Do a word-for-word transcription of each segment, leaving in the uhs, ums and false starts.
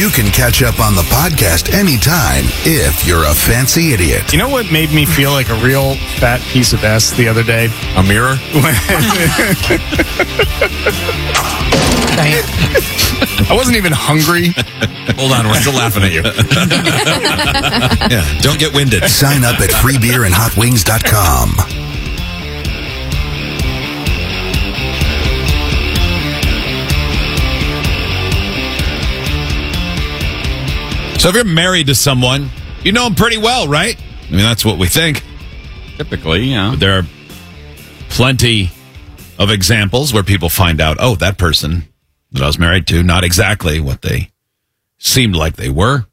You can catch up on the podcast anytime if you're a fancy idiot. You know what made me feel like a real fat piece of S the other day? A mirror? I wasn't even hungry. Hold on, we're still laughing at you. Yeah, don't get winded. Sign up at free beer and hot wings dot com. So if you're married to someone, you know them pretty well, right? I mean, that's what we think. Typically, yeah. But there are plenty of examples where people find out, oh, that person that I was married to, not exactly what they seemed like they were.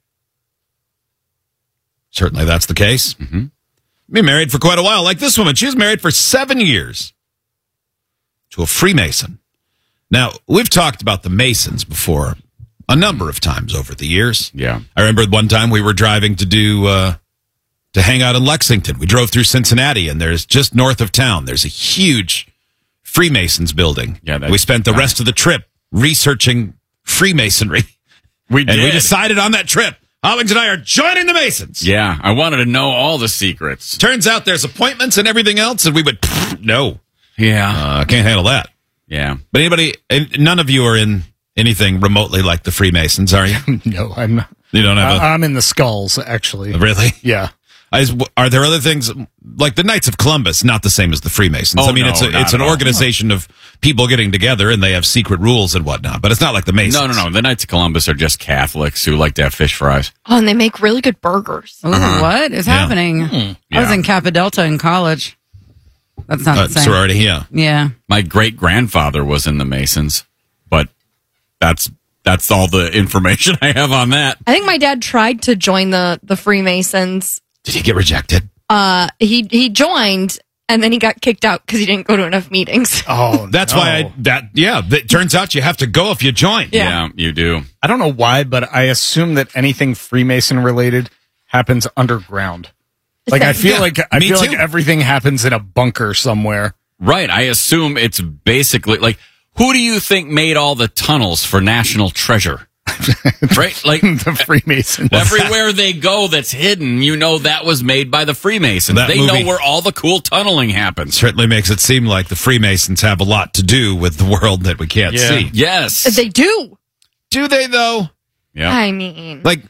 Certainly that's the case. Mm-hmm. Been married for quite a while. Like this woman, she was married for seven years to a Freemason. Now, we've talked about the Masons before a number of times over the years. Yeah. I remember one time we were driving to do, uh, to hang out in Lexington. We drove through Cincinnati, and there's just north of town, there's a huge Freemasons building. Yeah, that's we spent the nice. rest of the trip researching Freemasonry. We And did. we decided on that trip, Hollings and I are joining the Masons. Yeah, I wanted to know all the secrets. Turns out there's appointments and everything else, and we would, no, Yeah. uh, can't handle that. Yeah. But anybody, and none of you are in anything remotely like the Freemasons, are you? No, I'm not. You don't have a, I'm in the skulls, actually. really? Yeah. Is, are there other things like the Knights of Columbus? Not the same as the Freemasons. Oh, I mean, no, it's a, not it's at an all. organization of people getting together, and they have secret rules and whatnot. But it's not like the Masons. No, no, no. The Knights of Columbus are just Catholics who like to have fish fries. Oh, and they make really good burgers. Ooh, what is Yeah. happening? I was Yeah. in Kappa Delta in college. That's not Uh, the same. sorority, yeah. Yeah. My great grandfather was in the Masons, but that's that's all the information I have on that. I think my dad tried to join the the Freemasons. Did he get rejected? Uh, he he joined and then he got kicked out because he didn't go to enough meetings. Oh, That's no. why I, that, yeah, it turns out you have to go if you join. Yeah. you do. I don't know why, but I assume that anything Freemason related happens underground. Like I feel Yeah, like I me feel too. like everything happens in a bunker somewhere. Right. I assume it's basically like, who do you think made all the tunnels for National Treasure? Right? Like The Freemasons. everywhere they go that's hidden, you know that was made by the Freemasons. That They movie- know where all the cool tunneling happens. Certainly makes it seem like the Freemasons have a lot to do with the world that we can't Yeah. see. Yes. They do. Do they, though? Yeah. I mean, Like,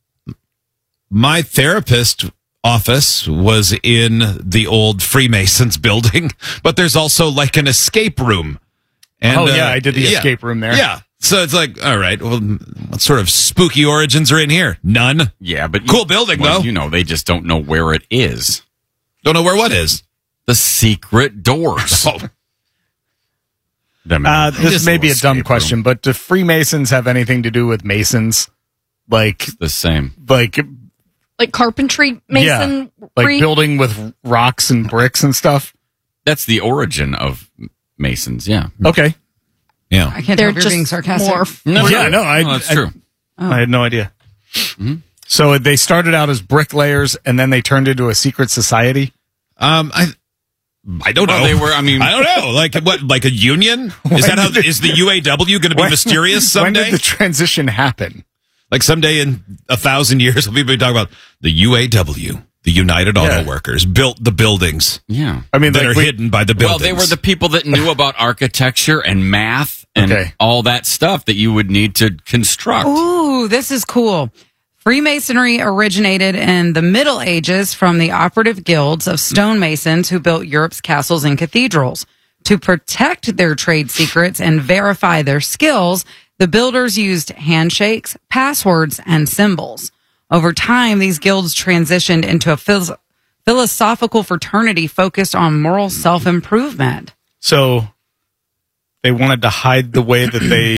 my therapist office was in the old Freemasons building, but there's also like an escape room. And, Oh, yeah, uh, I did the yeah. escape room there. Yeah. So it's like, all right, well, what sort of spooky origins are in here? None. Yeah, but Cool building, well, though. You know, they just don't know where it is. Don't know where what is. The secret doors. Oh, Them Uh, in this this may be a little dumb escape question, room. but do Freemasons have anything to do with Masons? Like, The same. like, like carpentry, mason, yeah, like building with rocks and bricks and stuff. That's the origin of Masons. Yeah. Okay. yeah. I can't they're tell if you're being just sarcastic. more. No, Yeah, no, I- that's I- true. I had no idea. So they started out as bricklayers, and then they turned into a secret society. Um, I, I don't Well, know. they were- I mean- I don't know. Like what? Like a union? Is that how? did the- Is the U A W going to be When- mysterious When someday? did the transition happen? Like someday in a thousand years, we'll be talking about the U A W, the United Yeah. Auto Workers, built the buildings Yeah. I mean, that like, are we- hidden by the Well, buildings. they were the people that knew about architecture and math and Okay. all that stuff that you would need to construct. Ooh, this is cool. Freemasonry originated in the Middle Ages from the operative guilds of stonemasons who built Europe's castles and cathedrals. To protect their trade secrets and verify their skills, the builders used handshakes, passwords, and symbols. Over time, these guilds transitioned into a phil- philosophical fraternity focused on moral self-improvement. So they wanted to hide the way that they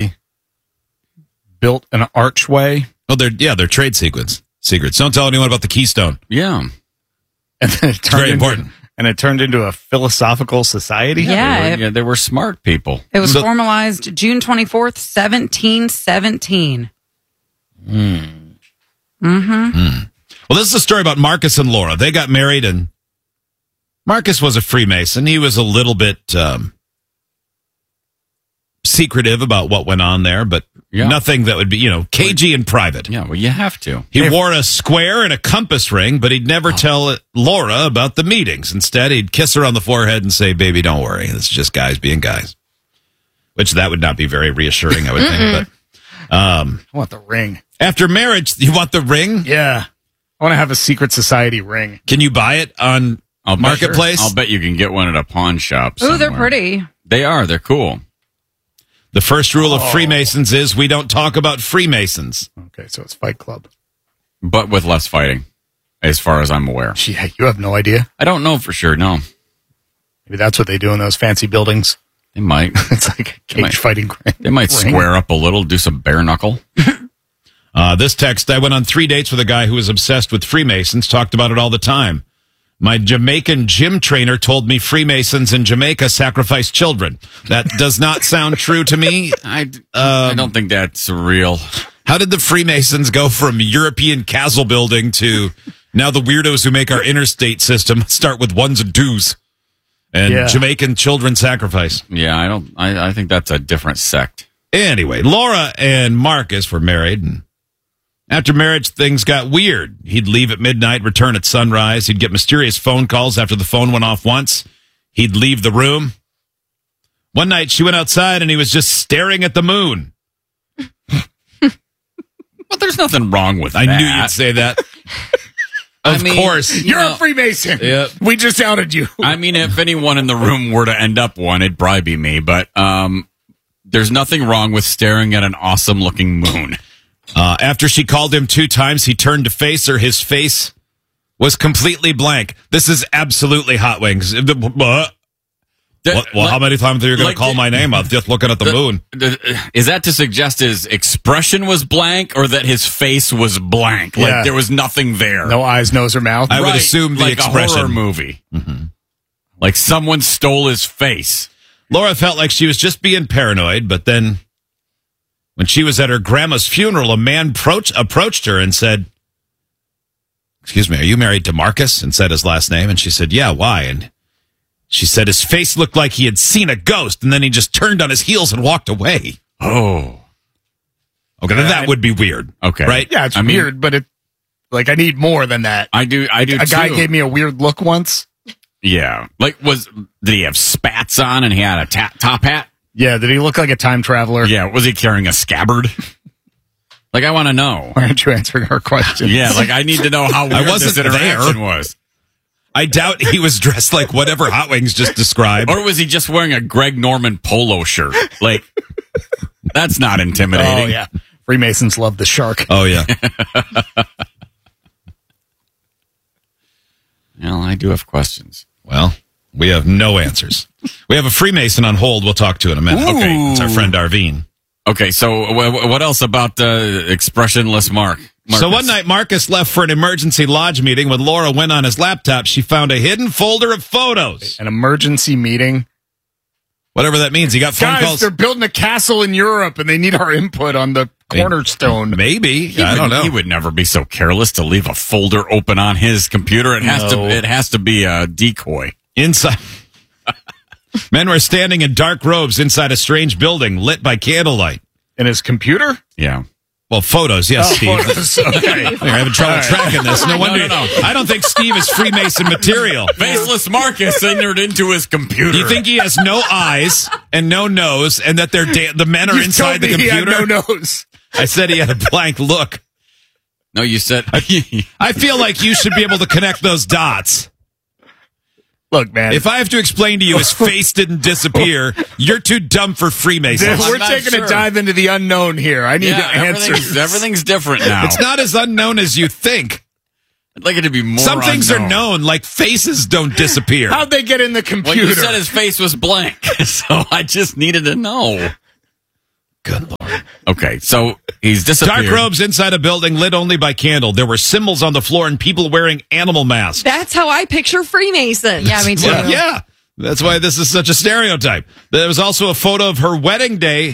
built an archway, Oh, they're yeah, they're trade secrets. Secrets. Don't tell anyone about the Keystone. Yeah. and then it turned very into, important. And it turned into a philosophical society. Yeah, They were, it- yeah, they were smart people. It was So- formalized June twenty-fourth, seventeen seventeen. Well, this is a story about Marcus and Laura. They got married, and Marcus was a Freemason. He was a little bit um, secretive about what went on there, but Yeah. nothing that would be, you know, cagey and private. Yeah, well, you have to. He wore a square and a compass ring, but he'd never tell Laura about the meetings. Instead, he'd kiss her on the forehead and say, baby, don't worry. It's just guys being guys. Which that would not be very reassuring, I would think. But um, I want the ring. after marriage, you want the ring? Yeah. I want to have a secret society ring. Can you buy it on I'll bet- Marketplace? I'll bet you can get one at a pawn shop. Ooh, they're somewhere. pretty. They are. They're cool. The first rule of Freemasons is we don't talk about Freemasons. Okay, so it's Fight Club. But with less fighting, as far as I'm aware. Gee, you have no idea. I don't know for sure. No, Maybe that's what they do in those fancy buildings. they might. It's like a cage might- fighting ring. They might ring. square up a little, do some bare knuckle. Uh, this text, I went on three dates with a guy who was obsessed with Freemasons, talked about it all the time. My Jamaican gym trainer told me Freemasons in Jamaica sacrifice children. That does not sound true to me. I, I don't think that's real. How did the Freemasons go from European castle building to now the weirdos who make our interstate system start with ones and twos and Yeah. Jamaican children sacrifice? Yeah, I don't. I, I think that's a different sect. Anyway, Laura and Marcus were married, and after marriage, things got weird. He'd leave at midnight, return at sunrise. He'd get mysterious phone calls after the phone went off once. He'd leave the room. One night, she went outside, and he was just staring at the moon. But there's nothing wrong with I that. knew you'd say that. I Of mean, course. you You're know, a Freemason. Yep. We just outed you. I mean, if anyone in the room were to end up one, it'd probably be me. But um, there's nothing wrong with staring at an awesome-looking moon. Uh, after she called him two times, he turned to face her. His face was completely blank. This is absolutely Hot Wings. What? What, well, how many times are you going like to call the- my name? I'm just looking at the, the- moon. the- Is that to suggest his expression was blank or that his face was blank? Like Yeah. there was nothing there. No eyes, nose, or mouth. I would Right, assume the like expression. a horror movie. Like someone stole his face. Laura felt like she was just being paranoid, but then when she was at her grandma's funeral, a man approach, approached her and said, excuse me, are you married to Marcus? And said his last name. And she said, yeah, why? And she said his face looked like he had seen a ghost, and then he just turned on his heels and walked away. Oh. Okay, then that would be weird. Okay. Right? Yeah, it's I mean- weird, but it like I need more than that. I do I do A guy too. gave me a weird look once. Yeah. Like was did he have spats on and he had a ta- top hat? Yeah, did he look like a time traveler? Yeah, was he carrying a scabbard? Like I want to know. Why aren't you answering her question? Yeah, like I need to know how weird wasn't this interaction there. was. I doubt he was dressed like whatever Hot Wings just described. Or was he just wearing a Greg Norman polo shirt? Like that's not intimidating. Oh, yeah. Freemasons love the shark. Oh, yeah. Well, I do have questions. Well, we have no answers. We have a Freemason on hold we'll talk to in a minute. Okay. It's our friend Arvine. Okay, so w- w- what else about the uh, expressionless Mark? Marcus? So one night, Marcus left for an emergency lodge meeting. When Laura went on his laptop, she found a hidden folder of photos. An emergency meeting. Whatever that means. He got phone Guys, calls. they're building a castle in Europe and they need our input on the cornerstone. Maybe. He I would, don't know. He would never be so careless to leave a folder open on his computer. It has No. to. It has to be a decoy. Inside. Men were standing in dark robes inside a strange building lit by candlelight. In his computer? Yeah. Well, photos, yes, Steve. Photos. Okay. You're having trouble All right. tracking this. No wonder. no, no. I don't think Steve is Freemason material. Faceless Marcus entered into his computer. Do you think he has no eyes and no nose, and that they're da- the men are You inside told the me he had computer? no nose. I said he had a blank look. No, you said. I feel like you should be able to connect those dots. Look, man. If I have to explain to you his face didn't disappear, you're too dumb for Freemasons. we're not taking sure. a dive into the unknown here. I need yeah, answers. everything's, everything's different now. It's not as unknown as you think. I'd like it to be more. Some things unknown. are known, like faces don't disappear. How'd they get in the Well, computer? you said his face was blank, so I just needed to know. Good Lord. Okay, so he's disappeared. Dark robes inside a building lit only by candle. There were symbols on the floor and people wearing animal masks. That's how I picture Freemasons. Yeah, me too. Well, yeah. That's why this is such a stereotype. There was also a photo of her wedding day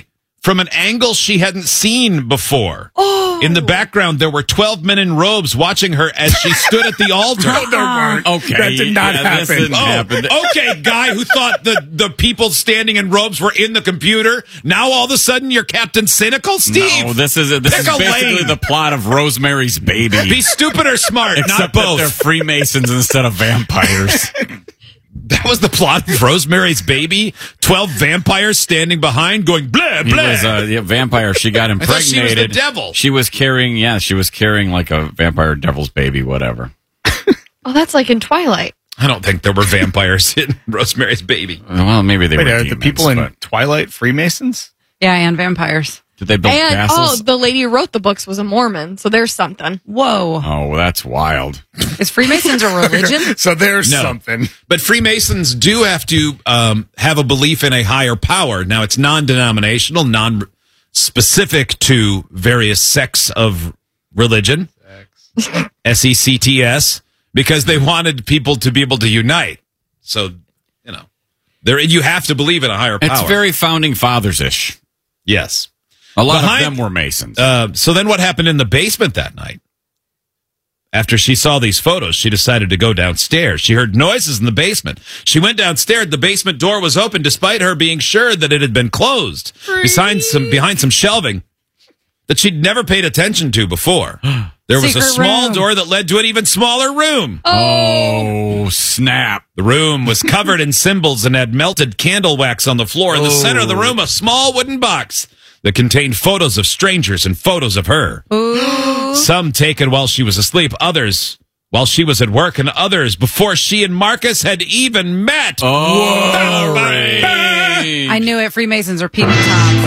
from an angle she hadn't seen before. Oh. In the background, there were twelve men in robes watching her as she stood at the altar. No, there weren't. Okay, That did not yeah, this happen. didn't Oh, happen. okay, guy who thought the, the people standing in robes were in the computer. Now all of a sudden you're Captain Cynical, Steve. No, this is this Pick is a basically lane. the plot of Rosemary's Baby. Be stupid or smart, Except not that they're both. Freemasons instead of vampires. That was the plot of Rosemary's Baby. Twelve vampires standing behind, going blah He blah. was a yeah, vampire. She got I thought impregnated. she was the devil. She was carrying, yeah, she was carrying like a vampire devil's baby, whatever. Oh, that's like in Twilight. I don't think there were vampires in Rosemary's Baby. Well, maybe they Wait, were are the demons, people in but- Twilight Freemasons? Yeah, and vampires. Did they build And oh, castles? the lady who wrote the books was a Mormon, so there's something. Whoa. Oh, well, that's wild. Is Freemasons a religion? So there's No. something. But Freemasons do have to um, have a belief in a higher power. Now, it's non-denominational, non-specific to various sects of religion, S E C T S, because they wanted people to be able to unite. So, you know, there you have to believe in a higher power. It's very founding fathers-ish. yes. A lot Behind- of them were Masons. Uh, so then what happened in the basement that night? After she saw these photos, she decided to go downstairs. She heard noises in the basement. She went downstairs. The basement door was open despite her being sure that it had been closed behind some, behind some shelving that she'd never paid attention to before. There was a Secret small room. door that led to an even smaller room. oh, snap. The room was covered in symbols and had melted candle wax on the floor. In the center of the room, a small wooden box that contained photos of strangers and photos of her. Ooh. Some taken while she was asleep, others while she was at work, and others before she and Marcus had even met. Oh, Ray. I knew it. Freemasons are peanut tops.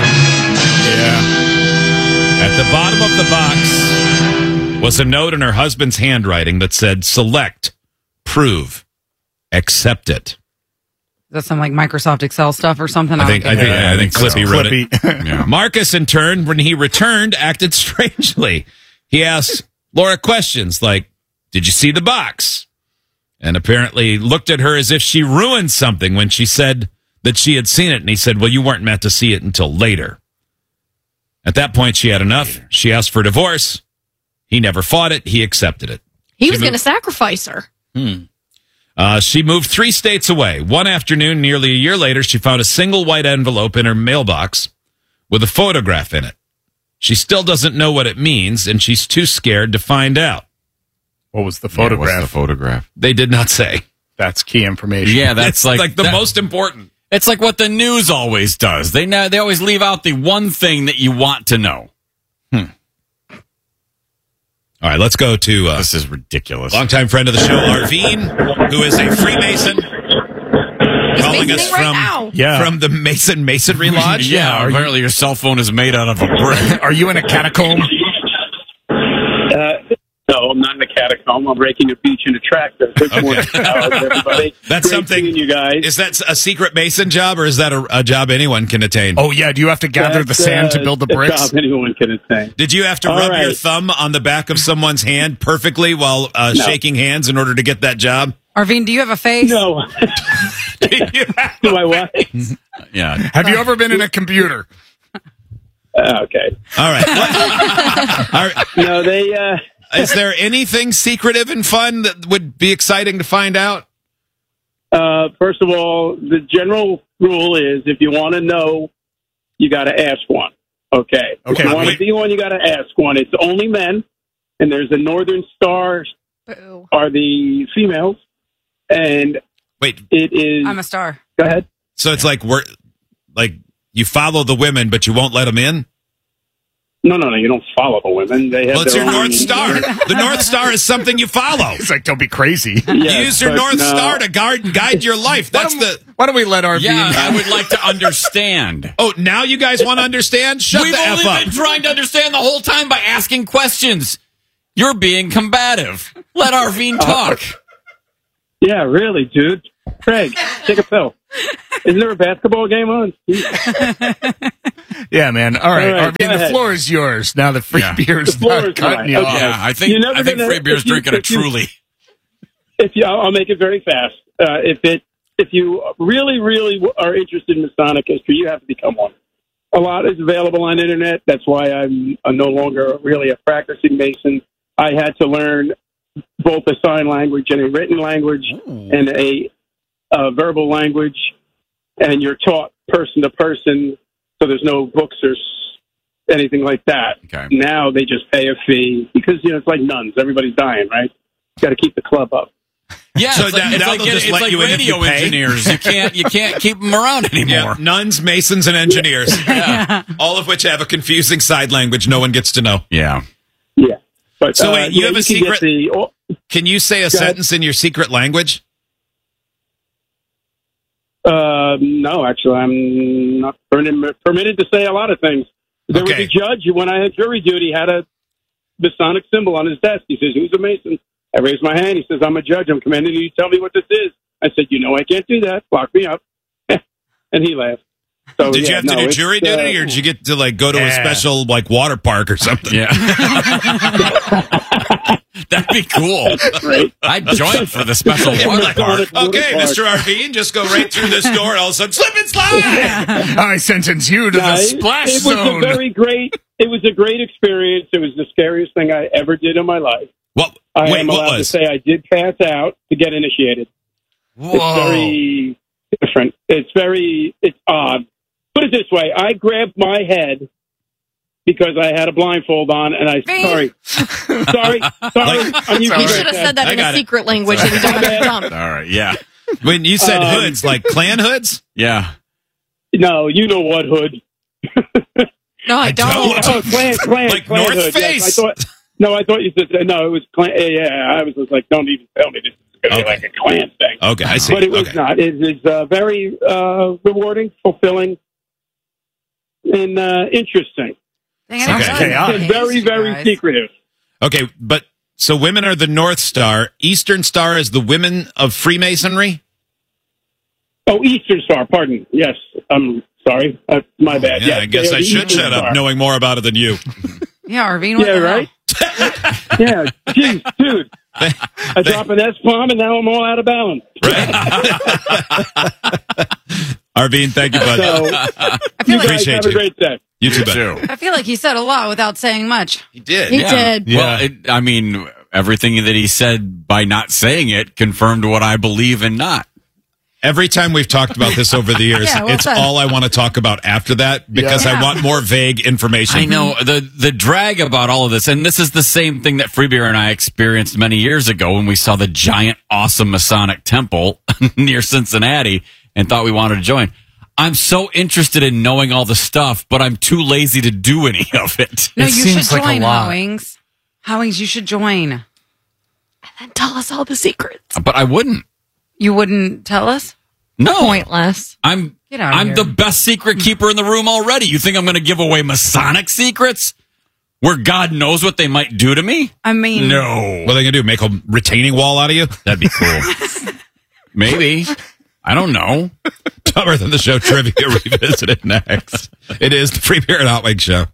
At the bottom of the box was a note in her husband's handwriting that said, select, prove, accept it. Is that some like Microsoft Excel stuff or something? I think, I don't think, get it. I think Clippy wrote it. Clippy. Yeah. Marcus, in turn, when he returned, acted strangely. He asked Laura questions like, did you see the box? And apparently looked at her as if she ruined something when she said that she had seen it. And he said, well, you weren't meant to see it until later. At that point, she had enough. She asked for divorce. He never fought it. He accepted it. He was going to sacrifice her. Uh, she moved three states away. One afternoon, nearly a year later, she found a single white envelope in her mailbox with a photograph in it. She still doesn't know what it means, and she's too scared to find out. What was the Yeah, what's photograph? the photograph? They did not say. That's key information. Yeah, that's It's like, like, the that- most important. It's like what the news always does. They know, they always leave out the one thing that you want to know. All right, let's go to uh, This is ridiculous. longtime friend of the show, Arvine, who is a Freemason, calling us Masoning right from, now. Yeah. from the Mason Masonry Lodge. Yeah, apparently your cell phone is made out of a brick. Are you in a catacomb? Uh, no, I'm not in a catacomb. I'm raking a beach in a tractor. Good morning, Howard, everybody. That's Great something- seeing you guys. Is that a secret Mason job, or is that a, a job anyone can attain? Oh, yeah. Do you have to gather the That's, sand to uh, build the a bricks? job anyone can attain. Did you have to All rub your right. thumb on the back of someone's hand perfectly while uh, No. shaking hands in order to get that job? Arvine, do you have a face? No, to my wife. Yeah. Have you ever been in a computer? Uh, okay. All right. What- All right. No, they. Uh, Is there anything secretive and fun that would be exciting to find out? uh, first of all, the general rule is if you want to know, you got to ask one. Okay. Okay, If you want wait. to be one, you got to ask one. It's only men, and there's a Northern Star Boo. are the females, and Wait, it is. I'm a star. Go ahead. so it's like we're like you follow the women, but you won't let them in? No, no, no. You don't follow the women. They have Well, it's their your own- North Star. The North Star is something you follow. It's like, don't be crazy. You Yes, use your but North no. Star to guide guide your life. That's why, don't, the. why don't we let Arvine? Yeah, I would like to understand. Oh, now you guys want to understand? Shut We've the only f up. been trying to understand the whole time by asking questions. You're being combative. Let Arvine talk. Yeah, really, dude. Craig, take a pill. Isn't there a basketball game on? Yeah, man. All right, All right, Arvine, go the ahead. floor is yours. Now the free Yeah. beer's The floor not is cutting mine. you Okay. off. Yeah, I think You're never I think gonna- Free Beer's if you- drinking a if you- Truly. If you, I'll I'll make it very fast. Uh, if it, if you really, really are interested in Masonic history, you have to become one. a lot is available on the internet. That's why I'm, I'm no longer really a practicing Mason. I had to learn both a sign language and a written language Ooh. and a, a verbal language, and you're taught person to person, so there's no books or anything like that. Okay. Now they just pay a fee because, you know, it's like nuns. Everybody's dying, right? Got to keep the club up. Yeah, So it's like, now- it's now like, they'll get- just it's let like you in if you radio pay? engineers. You can't you can't keep them around anymore. Yeah, nuns, masons, and engineers. Yeah. All of which have a confusing side language no one gets to know. Yeah. Yeah. But, So uh, wait, you yeah, have a can get secret- the- oh, Can you say a ahead. sentence in your secret language? Uh, no, actually, I'm not permitted, permitted to say a lot of things. There Okay. was a judge who, when I had jury duty, had a Masonic symbol on his desk. He says, "Who's a Mason?" I raised my hand. He says, "I'm a judge. I'm commanding you to tell me what this is." I said, "You know, I can't do that. Lock me up." And he laughed. So, Did yeah, you have to no, do it's, jury uh, duty, or did you get to like go to a Yeah. special like water park or something? Yeah. That'd be cool. Great. I'd join for the special water Like, park. okay, Mister Arvine, just go right through this door, and all of a sudden, slip and slide. I sentence you to No, the it- splash it was zone. a very great. It was a great experience. It was the scariest thing I ever did in my life. What? I Wait, am what allowed to was? say I did pass out to get initiated. It's very different. It's very, it's odd. Put it this way. I grabbed my head because I had a blindfold on, and I, sorry, sorry, sorry. I'm using You Sorry. should have said that I in a got it. secret language and we don't have to jump. All right. Yeah. When you said Um, hoods, like clan hoods? Yeah. No, you know what hood. No, I don't. don't. Oh, clan, clan, Like clan North hood. Face. Yes, I thought, no, I thought you said, no, it was clan. Yeah, I was just like, don't even tell me this is going to Okay. be like a clan thing. Okay, I see. But it was okay. not. It is uh, very uh, rewarding, fulfilling, and uh, interesting. Dang, I didn't Okay. realize Okay, that And was very, you very guys. secretive. Okay, but so women are the North Star. Eastern Star is the women of Freemasonry? Oh, Eastern Star, pardon. Yes, I'm sorry. Uh, my bad. Yeah, Yes, I guess they I are the should Eastern shut up Star. knowing more about it than you. Yeah, Arvine. What Yeah, the hell? right? Yeah, geez, dude. I drop an S-bomb and now I'm all out of balance. Arvine, thank you, bud. So, I you feel like guys Appreciate have you. a great day. You too, bud. Too. I feel like he said a lot without saying much. He did. He Yeah. did. Well, it, I mean, everything that he said by not saying it confirmed what I believe and not. Every time we've talked about this over the years, Yeah, well it's said. all I want to talk about after that because I Yeah. want more vague information. I know the the drag about all of this, and this is the same thing that Freebeer and I experienced many years ago when we saw the giant, awesome Masonic temple near Cincinnati and thought we wanted to join. I'm so interested in knowing all the stuff, but I'm too lazy to do any of it. No, It you seems should like a join, lot. Howings. Howings, you should join. And tell us all the secrets. But I wouldn't. You wouldn't tell us? No, Pointless. I'm Get out of I'm here. the best secret keeper in the room already. You think I'm going to give away Masonic secrets where God knows what they might do to me? I mean, No, What are they going to do? Make a retaining wall out of you? that'd be cool. Maybe. I don't know. Dumber Than the Show Trivia Revisited next. It is the Free Beer and Hot Wings Show.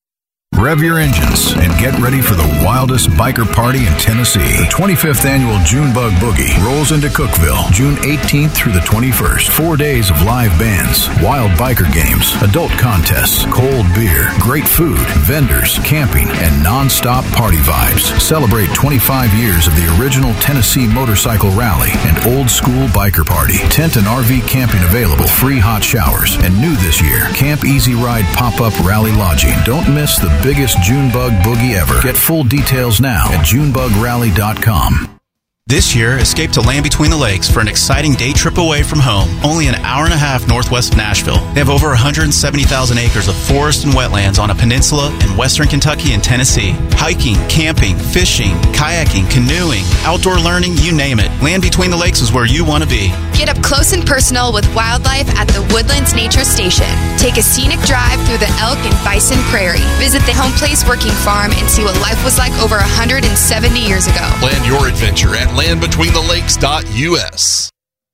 Rev your engines and get ready for the wildest biker party in Tennessee. The twenty-fifth annual Junebug Boogie rolls into Cookeville, June eighteenth through the twenty-first. Four days of live bands, wild biker games, adult contests, cold beer, great food, vendors, camping, and non-stop party vibes. Celebrate twenty-five years of the original Tennessee Motorcycle Rally and old school biker party. Tent and R V camping available, free hot showers, and new this year, Camp Easy Ride pop-up rally lodging. Don't miss the biggest Junebug Boogie ever. Get full details now at junebug rally dot com. This year, escape to Land Between the Lakes for an exciting day trip away from home, only an hour and a half northwest of Nashville. They have over one hundred seventy thousand acres of forest and wetlands on a peninsula in western Kentucky and Tennessee. Hiking, camping, fishing, kayaking, canoeing, outdoor learning, you name it. Land Between the Lakes is where you want to be. Get up close and personal with wildlife at the Woodlands Nature Station. Take a scenic drive through the elk and bison prairie. Visit the Home Place Working Farm and see what life was like over one hundred seventy years ago. Plan your adventure at land between the lakes dot u s.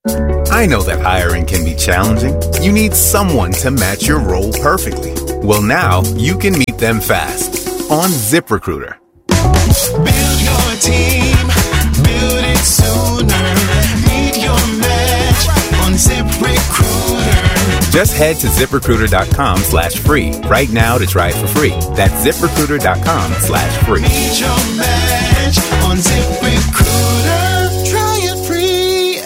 I know that hiring can be challenging. You need someone to match your role perfectly. Well, now you can meet them fast on ZipRecruiter. Build your team, build it sooner. Meet your match on ZipRecruiter. Just head to ZipRecruiter.com slash free right now to try it for free. That's ZipRecruiter.com slash free. Meet your match on ZipRecruiter. Try it free.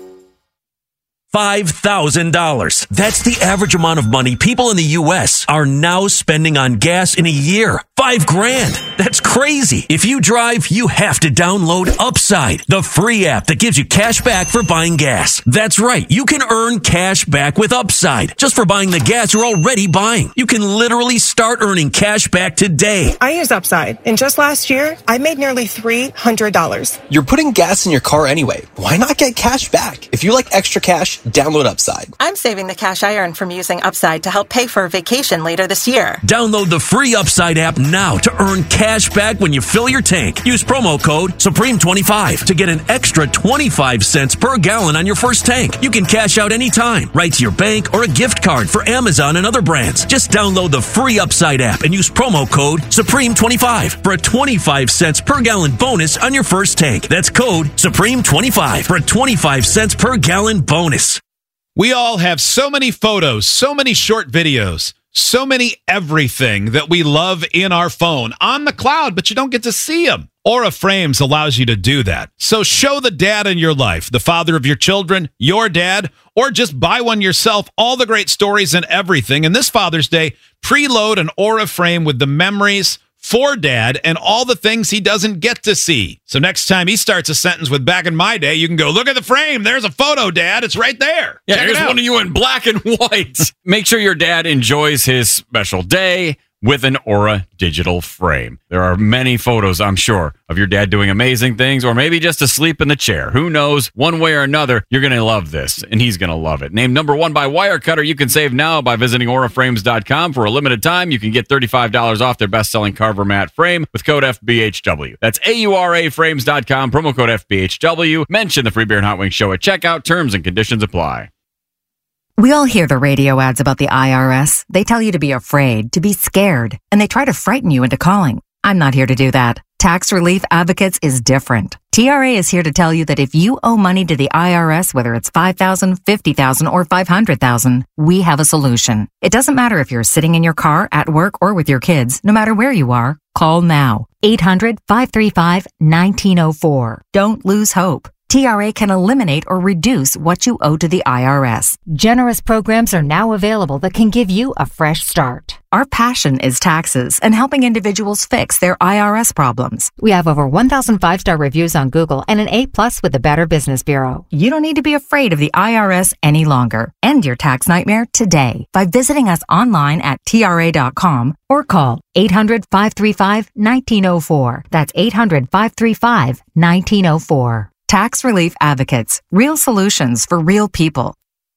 five thousand dollars. That's the average amount of money people in the U S are now spending on gas in a year. Five grand. That's crazy. If you drive, you have to download Upside, the free app that gives you cash back for buying gas. That's right. You can earn cash back with Upside just for buying the gas you're already buying. You can literally start earning cash back today. I use Upside, and just last year, I made nearly three hundred dollars. You're putting gas in your car anyway. Why not get cash back? If you like extra cash, download Upside. I'm saving the cash I earned from using Upside to help pay for a vacation later this year. Download the free Upside app now to earn cash back when you fill your tank. Use promo code Supreme twenty-five to get an extra twenty-five cents per gallon on your first tank. You can cash out anytime, right to your bank or a gift card for Amazon and other brands. Just download the free Upside app and use promo code Supreme twenty-five for a twenty-five cents per gallon bonus on your first tank. That's code Supreme twenty-five for a twenty-five cents per gallon bonus. We all have so many photos, so many short videos, so many everything that we love in our phone on the cloud, but you don't get to see them. Aura Frames allows you to do that. So show the dad in your life, the father of your children, your dad, or just buy one yourself, all the great stories and everything. And this Father's Day, preload an Aura Frame with the memories for dad and all the things he doesn't get to see. So next time he starts a sentence with back in my day, you can go, look at the frame. There's a photo, Dad. It's right there. Yeah, Check here's it out. one of you in black and white. Make sure your dad enjoys his special day with an Aura digital frame. There are many photos, I'm sure, of your dad doing amazing things or maybe just asleep in the chair. Who knows? One way or another, you're going to love this, and he's going to love it. Named number one by Wirecutter, you can save now by visiting aura frames dot com. For a limited time, you can get thirty-five dollars off their best-selling Carver Mat frame with code F B H W. That's A U R A frames dot com, promo code F B H W. Mention the Free Beer and Hot Wings Show at checkout. Terms and conditions apply. We all hear the radio ads about the I R S. They tell you to be afraid, to be scared, and they try to frighten you into calling. I'm not here to do that. Tax Relief Advocates is different. T R A is here to tell you that if you owe money to the I R S, whether it's five thousand dollars, fifty thousand dollars, or five hundred thousand dollars, we have a solution. It doesn't matter if you're sitting in your car, at work, or with your kids. No matter where you are, call now. eight hundred, five three five, one nine zero four. Don't lose hope. T R A can eliminate or reduce what you owe to the I R S. Generous programs are now available that can give you a fresh start. Our passion is taxes and helping individuals fix their I R S problems. We have over one thousand five-star reviews on Google and an A plus with the Better Business Bureau. You don't need to be afraid of the I R S any longer. End your tax nightmare today by visiting us online at T R A dot com or call eight hundred, five three five, one nine zero four. That's eight hundred, five three five, one nine zero four. Tax Relief Advocates. Real solutions for real people.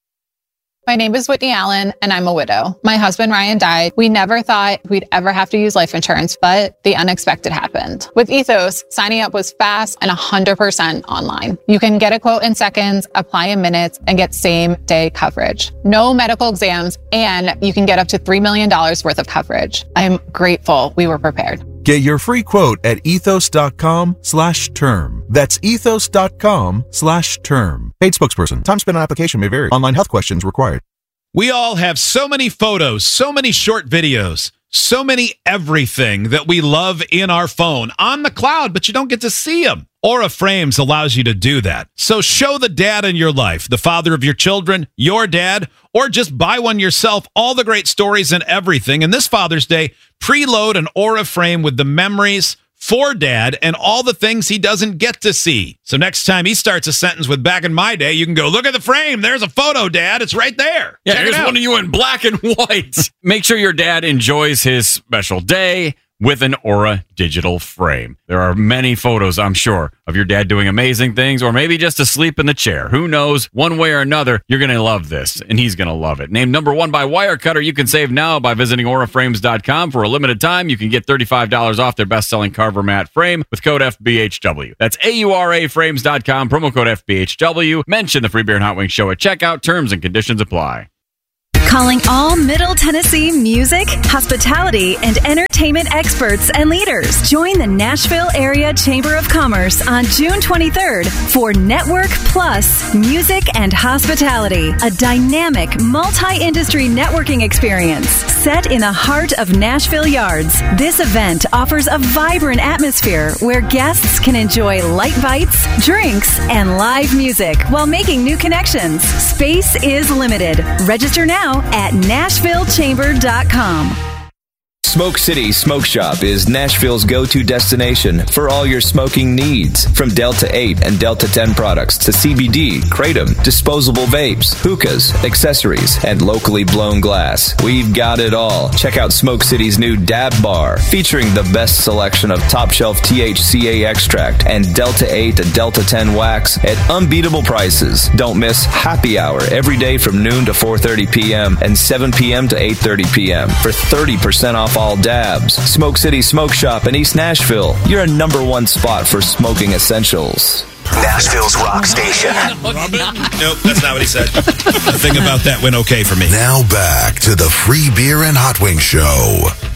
My name is Whitney Allen, and I'm a widow. My husband, Ryan, died. We never thought we'd ever have to use life insurance, but the unexpected happened. With Ethos, signing up was fast and one hundred percent online. You can get a quote in seconds, apply in minutes, and get same-day coverage. No medical exams, and you can get up to three million dollars worth of coverage. I'm grateful we were prepared. Get your free quote at ethos.com slash term. That's ethos.com slash term. Paid spokesperson. Time spent on application may vary. Online health questions required. We all have so many photos, so many short videos, so many everything that we love in our phone on the cloud, but you don't get to see them. Aura Frames allows you to do that. So show the dad in your life, the father of your children, your dad, or just buy one yourself, all the great stories and everything. And this Father's Day, preload an Aura Frame with the memories for dad and all the things he doesn't get to see. So next time he starts a sentence with back in my day, you can go, look at the frame. There's a photo, Dad. It's right there. Yeah, Check here's it out. one of you in black and white. Make sure your dad enjoys his special day with an Aura digital frame. There are many photos, I'm sure, of your dad doing amazing things or maybe just asleep in the chair. Who knows? One way or another, you're going to love this, and he's going to love it. Named number one by Wirecutter, you can save now by visiting aura frames dot com. For a limited time, you can get thirty-five dollars off their best-selling Carver Mat frame with code F B H W. That's A U R A frames dot com, promo code F B H W. Mention the Free Beer and Hot Wings Show at checkout. Terms and conditions apply. Calling all Middle Tennessee music, hospitality, and entertainment experts and leaders. Join the Nashville Area Chamber of Commerce on June twenty-third for Network Plus Music and Hospitality, a dynamic multi-industry networking experience set in the heart of Nashville Yards. This event offers a vibrant atmosphere where guests can enjoy light bites, drinks, and live music while making new connections. Space is limited. Register now at nashville chamber dot com. Smoke City Smoke Shop is Nashville's go-to destination for all your smoking needs. From Delta eight and Delta ten products to C B D, Kratom, disposable vapes, hookahs, accessories, and locally blown glass. We've got it all. Check out Smoke City's new Dab Bar, featuring the best selection of top-shelf T H C A extract and Delta eight and Delta ten wax at unbeatable prices. Don't miss Happy Hour every day from noon to four thirty p.m. and seven p.m. to eight thirty p.m. for thirty percent off all dabs. Smoke City Smoke Shop in East Nashville. You're a number one spot for smoking essentials. Nashville's rock station. Nope, that's not what he said. The thing about that went okay for me. Now back to the Free Beer and Hot Wings Show.